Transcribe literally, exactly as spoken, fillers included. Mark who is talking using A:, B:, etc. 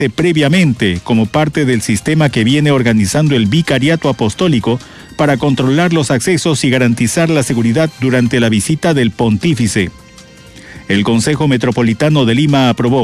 A: previamente como parte del sistema que viene organizando el Vicariato Apostólico para controlar los accesos y garantizar la seguridad durante la visita del pontífice. El Consejo Metropolitano de Lima aprobó